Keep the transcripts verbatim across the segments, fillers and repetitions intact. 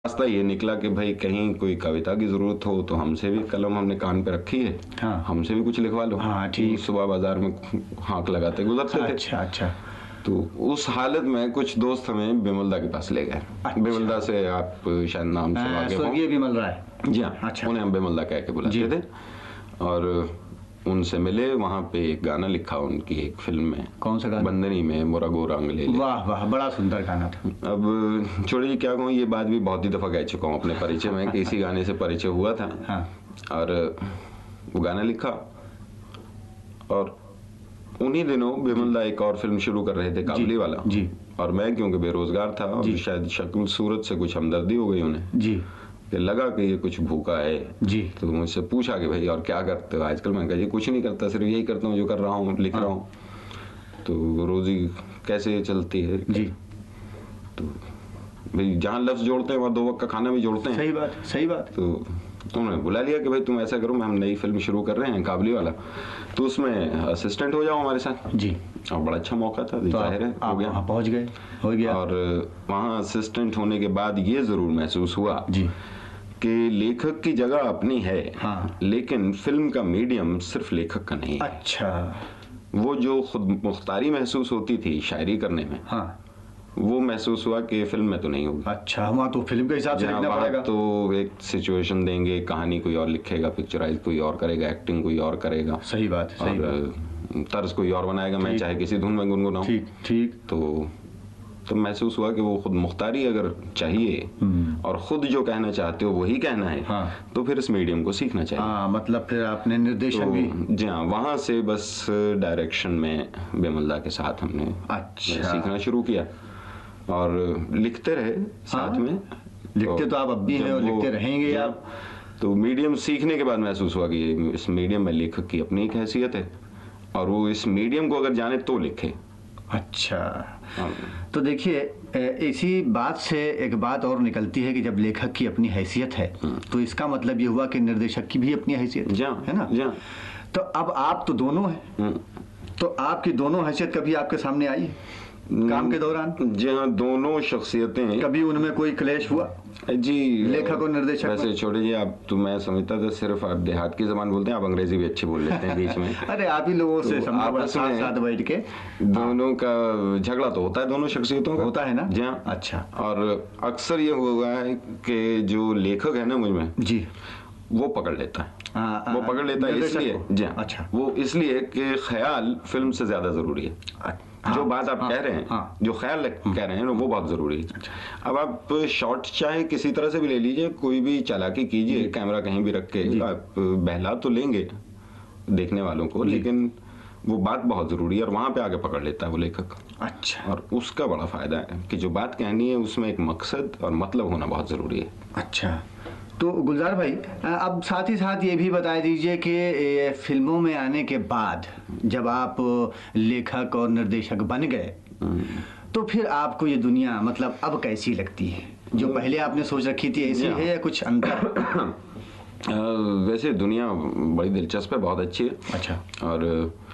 रास्ता ये निकला कि भाई कहीं कोई कविता की जरूरत हो तो हमसे भी कलम हमने कान पे रखी है। हाँ। हमसे भी कुछ लिखवा लो। हाँ ठीक। सुबह बाजार में हाँक लगाते गुजरते थे। अच्छा अच्छा। तो उस हालत में कुछ दोस्त हमें बिमलदा के पास ले गए। अच्छा। बिमलदा से आप शायद नाम से वाकिफ हो। स्वर्गीय बिमल राय। जी हाँ। अच्छा। उन्हें हम बिमलदा कह के बुलाते थे और उनसे मिले। वहाँ पे एक गाना लिखा उनकी एक फिल्म में। कौन सा गाना? बंदनी में मोरा गोरा अंगले। वाह वाह, बड़ा सुंदर गाना था। अब छोड़िए क्या कहूँ, ये बात भी बहुत ही दफा कह चुका हूँ अपने परिचय में कि इसी गाने से परिचय हुआ था। हाँ। और वो गाना लिखा और उन्हीं दिनों बिमलदा एक और फिल्म शुरू कर रहे थे, काबली वाला जी। और मैं क्योंकि बेरोजगार था और शायद शक्ल सूरत से कुछ हमदर्दी हो गई उन्हें जी। कि लगा कि ये कुछ भूखा है जी। तो मुझसे पूछा कि भाई और क्या करते हो आजकल। मैं कहा जी कुछ नहीं करता, सिर्फ यही करता हूँ जो कर रहा हूँ, लिख रहा हूँ। तो रोजी कैसे चलती है जी। तो भाई जहाँ लफ्ज जोड़ते हैं वहाँ दो वक्त का खाना भी जोड़ते हैं। सही बात, सही बात। तो उन्होंने बुला लिया कि भाई तुम ऐसा करो, हम नई फिल्म शुरू कर रहे हैं काबली वाला, तो उसमें असिस्टेंट हो जाओ हमारे साथ। जी। और बड़ा अच्छा मौका था, तो जाहिर है हो गया, पहुंच गए, हो गया। और वहाँ असिस्टेंट होने के बाद ये जरूर महसूस हुआ जी कि लेखक की जगह अपनी है। हाँ। लेकिन फिल्म का मीडियम सिर्फ लेखक का नहीं। अच्छा। वो जो खुद मुख्तारी महसूस होती थी शायरी करने में, हाँ, वो महसूस हुआ कि फिल्म में तो नहीं होगी। अच्छा, वहाँ तो फिल्म के हिसाब से लिखना पड़ेगा। तो एक सिचुएशन देंगे, कहानी कोई और लिखेगा, पिक्चराइज कोई और करेगा, एक्टिंग कोई और करेगा। सही बात, सही बात। तर्ज कोई और बनाएगा, मैं चाहे किसी धुन में गुनगुनाऊं। ठीक ठीक। तो तो महसूस हुआ कि वो खुद मुख्तारी अगर चाहिए और खुद जो कहना चाहते हो वही कहना है, हाँ, तो फिर इस मीडियम को सीखना चाहिए। हाँ, मतलब फिर आपने निर्देशन तो, भी जी हाँ, वहां से बस डायरेक्शन में बिमलदा के साथ हमने अच्छा सीखना शुरू किया और लिखते रहे साथ हाँ? में। लिखते तो, तो आप अब भी हैं और लिखते रहेंगे आप। तो मीडियम सीखने के बाद महसूस हुआ कि इस मीडियम में लेखक की अपनी एक हैसियत है और वो इस मीडियम को अगर जाने तो लिखे। अच्छा। तो देखिए, इसी बात से एक बात और निकलती है कि जब लेखक की अपनी हैसियत है तो इसका मतलब ये हुआ कि निर्देशक की भी अपनी हैसियत है ना। जा। तो अब आप तो दोनों हैं, तो आपकी दोनों हैसियत कभी आपके सामने आई है काम के दौरान? जी हाँ, दोनों शख्सियतें। कभी उनमें कोई क्लेश हुआ जी लेखक और निर्देशक? वैसे छोड़िए, आप तो मैं समझता था सिर्फ आप देहात की जबान बोलते हैं, आप अंग्रेजी भी अच्छी बोल लेते हैं बीच में। अरे आप ही लोगों से तो आपस में साथ बैठ के दोनों का झगड़ा तो होता है, दोनों शख्सियतों का होता है ना। जी हाँ। अच्छा। और अक्सर ये हुआ है कि जो लेखक है ना मुझ में जी, वो पकड़ लेता है। आ, आ, वो पकड़ लेता है इसलिए जी हाँ, अच्छा, वो इसलिए कि ख्याल फिल्म से ज्यादा जरूरी है। हाँ, जो बात आप हाँ, कह रहे हैं हाँ, जो ख्याल कह रहे हैं वो बहुत जरूरी है। अच्छा। अब आप शॉट चाहे किसी तरह से भी ले लीजिए, कोई भी चालाकी कीजिए, कैमरा कहीं भी रख के आप बहला तो लेंगे देखने वालों को, लेकिन वो बात बहुत जरूरी है और वहां पे आगे पकड़ लेता है वो लेखक। अच्छा। और उसका बड़ा फायदा है कि जो बात कहनी है उसमें एक मकसद और मतलब होना बहुत जरूरी है। अच्छा। तो गुलजार भाई, अब साथ ही साथ ये भी बता दीजिए कि फिल्मों में आने के बाद जब आप लेखक और निर्देशक बन गए तो फिर आपको ये दुनिया मतलब अब कैसी लगती है? जो पहले आपने सोच रखी थी ऐसी है या कुछ अंतर? वैसे दुनिया बड़ी दिलचस्प है, बहुत अच्छी है। अच्छा। और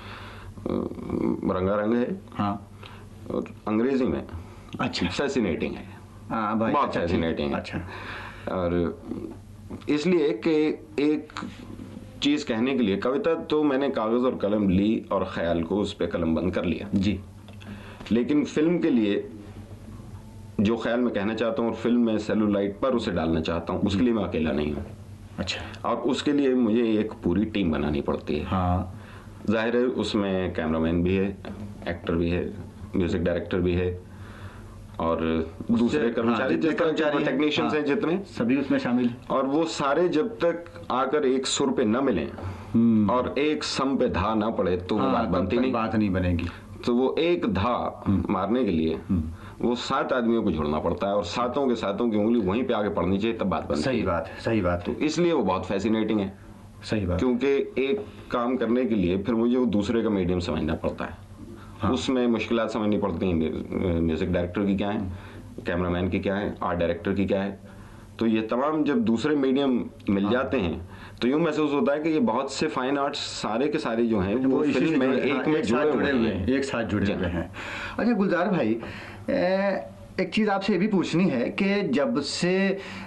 रंगारंग है। हाँ। और अंग्रेजी में अच्छा फैसिनेटिंग है। हाँ भाई, बहुत फैसिनेटिंग है। अच्छा। और इसलिए कि एक चीज कहने के लिए, कविता तो मैंने कागज और कलम ली और ख्याल को उस पे कलम बंद कर लिया जी, लेकिन फिल्म के लिए जो ख्याल मैं कहना चाहता हूँ और फिल्म में सेलुलाइट पर उसे डालना चाहता हूँ, उसके लिए मैं अकेला नहीं हूँ। अच्छा। और उसके लिए मुझे एक पूरी टीम बनानी पड़ती है। हाँ। जाहिर है उसमें कैमरामैन भी है, एक्टर भी है, म्यूजिक डायरेक्टर भी है और दूसरे कर्मचारी, हाँ, कर्मचारी टेक्नीशियंस हैं, जितने सभी उसमें शामिल। और वो सारे जब तक आकर एक सुर पे न मिले और एक सम पे धा ना पड़े तो हाँ, बात बनती नहीं, बात नहीं बनेगी। तो वो एक धा मारने के लिए वो सात आदमियों को जोड़ना पड़ता है और सातों के सातों की उंगली वहीं पे आगे पड़नी चाहिए, तब बात बनती है। सही बात है, सही बात है। तो इसलिए वो बहुत फैसिनेटिंग है। सही बात। क्योंकि एक काम करने के लिए फिर मुझे वो दूसरे का मीडियम समझना पड़ता है। हाँ। उसमें मुश्किलात समझनी पड़ती हैं, म्यूजिक डायरेक्टर की क्या है, कैमरामैन की क्या है, आर्ट डायरेक्टर की क्या है। तो ये तमाम जब दूसरे मीडियम मिल हाँ। जाते हैं तो यूं महसूस होता है कि ये बहुत से फाइन आर्ट्स सारे के सारे जो हैं वो फिल्म में एक में जुड़े हुए हैं, एक साथ जुड़े हुए हैं। अच्छा गुलजार भाई, एक चीज़ आपसे ये भी पूछनी है कि जब से